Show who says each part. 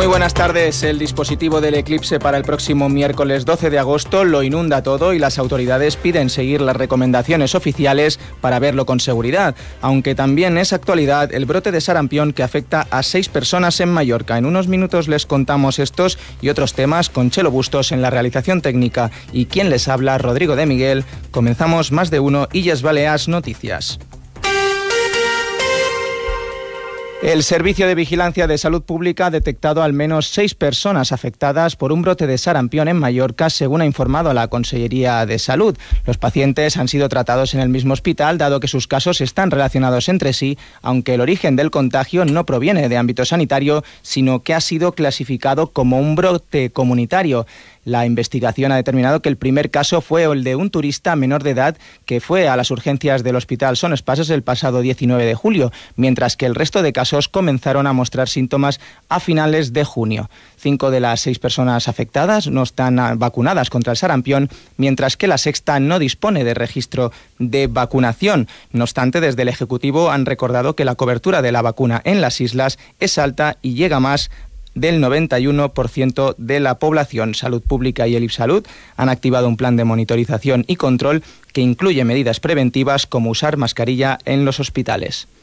Speaker 1: Muy buenas tardes. El dispositivo del eclipse para el próximo miércoles 12 de agosto lo inunda todo y las autoridades piden seguir las recomendaciones oficiales para verlo con seguridad, aunque también es actualidad el brote de sarampión que afecta a 6 personas en Mallorca. En unos minutos les contamos estos y otros temas con Chelo Bustos en la realización técnica y quien les habla, Rodrigo de Miguel. Comenzamos Más de Uno, Illes Balears Noticias. El Servicio de Vigilancia de Salud Pública ha detectado al menos 6 personas afectadas por un brote de sarampión en Mallorca, según ha informado la Consellería de Salud. Los pacientes han sido tratados en el mismo hospital, dado que sus casos están relacionados entre sí, aunque el origen del contagio no proviene de ámbito sanitario, sino que ha sido clasificado como un brote comunitario. La investigación ha determinado que el primer caso fue el de un turista menor de edad que fue a las urgencias del Hospital Son Espases el pasado 19 de julio, mientras que el resto de casos comenzaron a mostrar síntomas a finales de junio. 5 de las 6 personas afectadas no están vacunadas contra el sarampión, mientras que la sexta no dispone de registro de vacunación. No obstante, desde el Ejecutivo han recordado que la cobertura de la vacuna en las islas es alta y llega más del 91% de la población. Salud Pública y el IPSalud han activado un plan de monitorización y control que incluye medidas preventivas como usar mascarilla en los hospitales.